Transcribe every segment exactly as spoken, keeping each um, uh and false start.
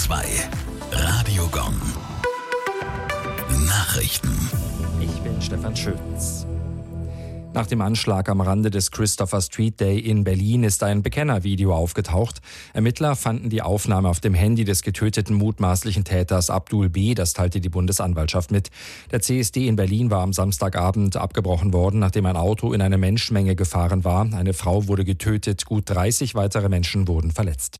zwei. Radio Gong. Nachrichten. Ich bin Stefan Schötz. Nach dem Anschlag am Rande des Christopher Street Day in Berlin ist ein Bekennervideo aufgetaucht. Ermittler fanden die Aufnahme auf dem Handy des getöteten mutmaßlichen Täters Abdul B., das teilte die Bundesanwaltschaft mit. Der C S D in Berlin war am Samstagabend abgebrochen worden, nachdem ein Auto in eine Menschenmenge gefahren war. Eine Frau wurde getötet, gut dreißig weitere Menschen wurden verletzt.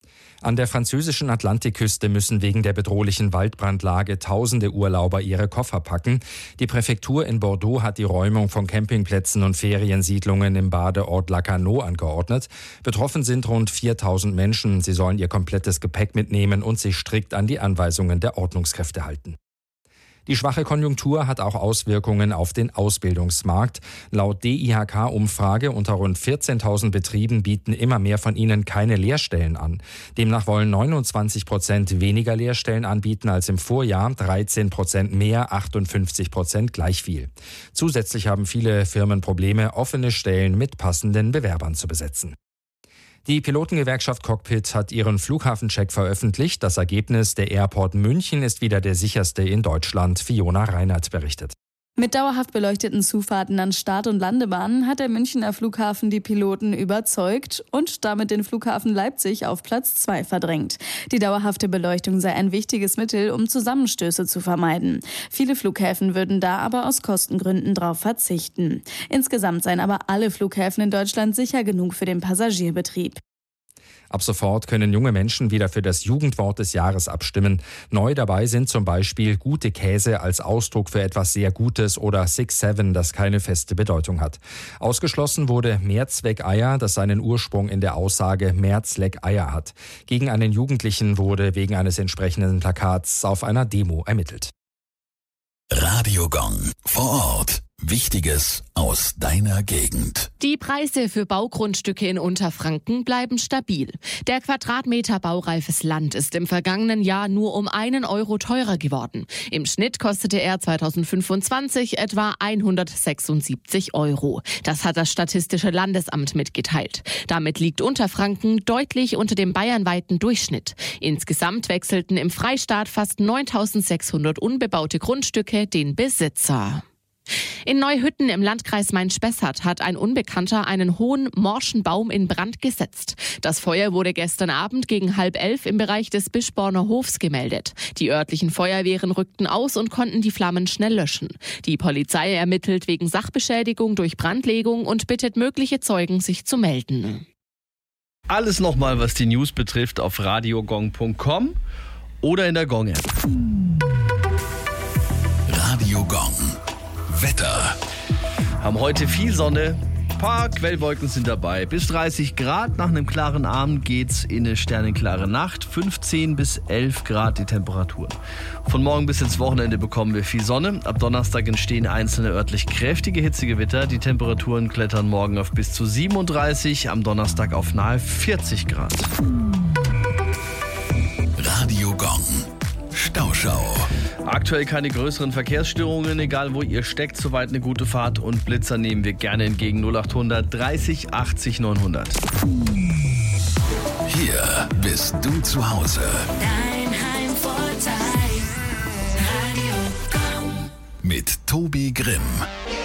An der französischen Atlantikküste müssen wegen der bedrohlichen Waldbrandlage tausende Urlauber ihre Koffer packen. Die Präfektur in Bordeaux hat die Räumung von Campingplätzen und Feriensiedlungen im Badeort Lacanau angeordnet. Betroffen sind rund viertausend Menschen. Sie sollen ihr komplettes Gepäck mitnehmen und sich strikt an die Anweisungen der Ordnungskräfte halten. Die schwache Konjunktur hat auch Auswirkungen auf den Ausbildungsmarkt. Laut D I H K-Umfrage unter rund vierzehntausend Betrieben bieten immer mehr von ihnen keine Lehrstellen an. Demnach wollen neunundzwanzig Prozent weniger Lehrstellen anbieten als im Vorjahr, dreizehn Prozent mehr, achtundfünfzig Prozent gleich viel. Zusätzlich haben viele Firmen Probleme, offene Stellen mit passenden Bewerbern zu besetzen. Die Pilotengewerkschaft Cockpit hat ihren Flughafencheck veröffentlicht. Das Ergebnis: der Airport München ist wieder der sicherste in Deutschland. Fiona Reinert berichtet. Mit dauerhaft beleuchteten Zufahrten an Start- und Landebahnen hat der Münchner Flughafen die Piloten überzeugt und damit den Flughafen Leipzig auf Platz zwei verdrängt. Die dauerhafte Beleuchtung sei ein wichtiges Mittel, um Zusammenstöße zu vermeiden. Viele Flughäfen würden da aber aus Kostengründen darauf verzichten. Insgesamt seien aber alle Flughäfen in Deutschland sicher genug für den Passagierbetrieb. Ab sofort können junge Menschen wieder für das Jugendwort des Jahres abstimmen. Neu dabei sind zum Beispiel gute Käse als Ausdruck für etwas sehr Gutes oder Six Seven, das keine feste Bedeutung hat. Ausgeschlossen wurde Mehrzweckeier, das seinen Ursprung in der Aussage Mehrzleck-Eier hat. Gegen einen Jugendlichen wurde wegen eines entsprechenden Plakats auf einer Demo ermittelt. Radio Gong. Vor Ort. Wichtiges aus deiner Gegend. Die Preise für Baugrundstücke in Unterfranken bleiben stabil. Der Quadratmeter baureifes Land ist im vergangenen Jahr nur um einen Euro teurer geworden. Im Schnitt kostete er zweitausendfünfundzwanzig etwa hundertsechsundsiebzig Euro. Das hat das Statistische Landesamt mitgeteilt. Damit liegt Unterfranken deutlich unter dem bayernweiten Durchschnitt. Insgesamt wechselten im Freistaat fast neuntausendsechshundert unbebaute Grundstücke den Besitzer. In Neuhütten im Landkreis Main-Spessart hat ein Unbekannter einen hohen, morschen Baum in Brand gesetzt. Das Feuer wurde gestern Abend gegen halb elf im Bereich des Bischborner Hofs gemeldet. Die örtlichen Feuerwehren rückten aus und konnten die Flammen schnell löschen. Die Polizei ermittelt wegen Sachbeschädigung durch Brandlegung und bittet mögliche Zeugen, sich zu melden. Alles nochmal, was die News betrifft, auf radiogong punkt com oder in der Gong-App. Radio Gong. Wetter. Haben heute viel Sonne, ein paar Quellwolken sind dabei. Bis dreißig Grad, nach einem klaren Abend geht's in eine sternenklare Nacht. fünfzehn bis elf Grad die Temperaturen. Von morgen bis ins Wochenende bekommen wir viel Sonne. Ab Donnerstag entstehen einzelne örtlich kräftige Hitzegewitter. Die Temperaturen klettern morgen auf bis zu siebenunddreißig, am Donnerstag auf nahe vierzig Grad. Radio Gong. Stauschau. Aktuell keine größeren Verkehrsstörungen, egal wo ihr steckt, soweit eine gute Fahrt und Blitzer nehmen wir gerne entgegen. null achthundert dreißig achtzig neunhundert. Hier bist du zu Hause. Dein Heimvorteil. Radio Gong. Mit Tobi Grimm.